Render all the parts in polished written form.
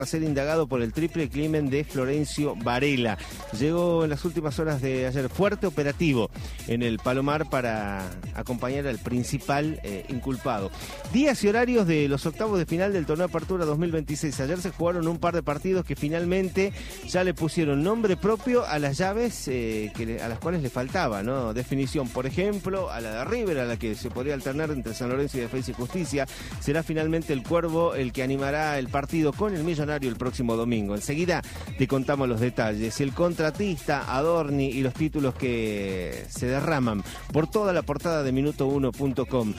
a ser indagado por el triple crimen de Florencio Varela. Llegó en las últimas horas de ayer fuerte operativo en el Palomar para acompañar al principal inculpado. Días y horarios de los octavos de final del Torneo Apertura 2026. Ayer se jugaron un par de partidos que finalmente ya le pusieron nombre propio a las llaves a las cuales le faltaba, ¿no? Definición, por ejemplo, a la de River, a la que se podría alternar entre San Lorenzo y Defensa y Justicia. Será finalmente el Cuervo el que animará el partido con el Millonario el próximo domingo. Enseguida te contamos los detalles. El contratista, Adorni y los títulos que se derraman por toda la portada de Minuto1.com.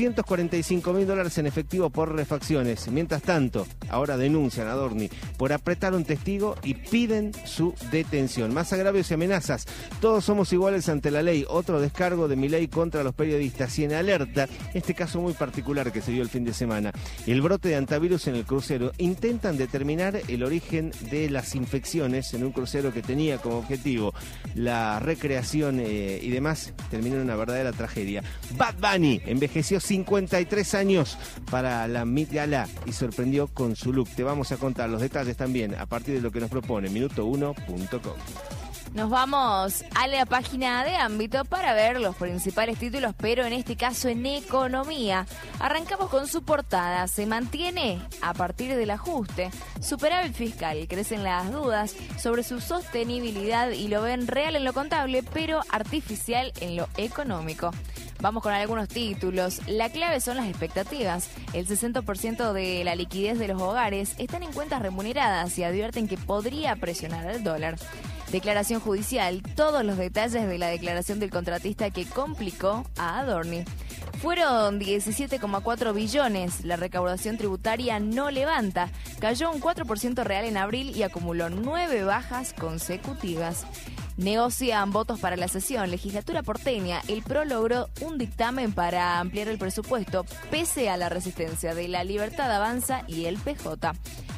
$245.000 en efectivo por refacciones. Mientras tanto, ahora denuncian a Adorni por apretar un testigo y piden su detención. Más agravios y amenazas. Todos somos iguales ante la ley. Otro descargo de Milei contra los periodistas. Y en alerta, este caso muy particular que se dio el fin de semana. El brote de antivirus en el crucero. Intentan determinar el origen de las infecciones en un crucero que tenía como objetivo la recreación y demás. Terminó en una verdadera tragedia. Bad Bunny envejeció 53 años para la Met Gala y sorprendió con su look. Te vamos a contar los detalles también a partir de lo que nos propone Minuto1.com. Nos vamos a la página de Ámbito para ver los principales títulos, pero en este caso en economía. Arrancamos con su portada. Se mantiene a partir del ajuste. Superávit fiscal. Crecen las dudas sobre su sostenibilidad y lo ven real en lo contable, pero artificial en lo económico. Vamos con algunos títulos. La clave son las expectativas. El 60% de la liquidez de los hogares están en cuentas remuneradas y advierten que podría presionar al dólar. Declaración judicial. Todos los detalles de la declaración del contratista que complicó a Adorni. Fueron 17,4 billones. La recaudación tributaria no levanta. Cayó un 4% real en abril y acumuló 9 bajas consecutivas. Negocian votos para la sesión. Legislatura porteña. El PRO logró un dictamen para ampliar el presupuesto, pese a la resistencia de La Libertad Avanza y el PJ.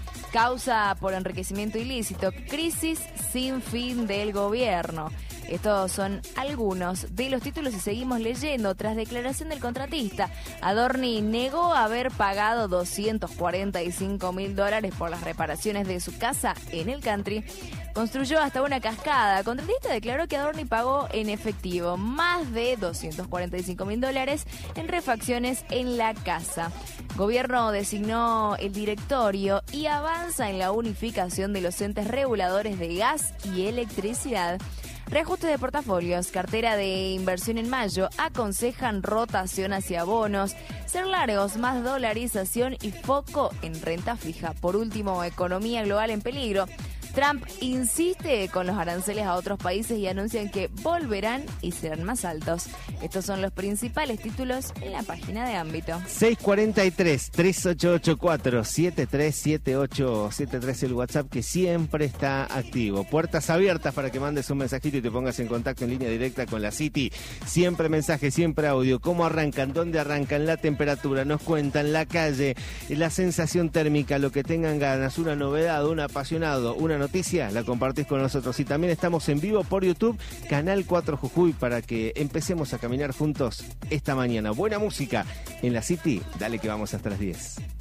Causa por enriquecimiento ilícito. Crisis sin fin del gobierno. Estos son algunos de los títulos y seguimos leyendo. Tras declaración del contratista, Adorni negó haber pagado $245.000 por las reparaciones de su casa en el country. Construyó hasta una cascada. Contratista declaró que Adorni pagó en efectivo más de $245.000 en refacciones en la casa. Gobierno designó el directorio y avanza en la unificación de los entes reguladores de gas y electricidad. Reajuste de portafolios, cartera de inversión en mayo, aconsejan rotación hacia bonos, ser largos, más dolarización y foco en renta fija. Por último, economía global en peligro. Trump insiste con los aranceles a otros países y anuncian que volverán y serán más altos. Estos son los principales títulos en la página de Ámbito. 643-3884-737873 el WhatsApp que siempre está activo. Puertas abiertas para que mandes un mensajito y te pongas en contacto en línea directa con la City. Siempre mensaje, siempre audio. ¿Cómo arrancan? ¿Dónde arrancan? La temperatura. Nos cuentan la calle, la sensación térmica, lo que tengan ganas, una novedad, un apasionado, una noticia, la compartís con nosotros. Y también estamos en vivo por YouTube, Canal 4 Jujuy, para que empecemos a caminar juntos esta mañana. Buena música en la City, dale que vamos hasta las 10.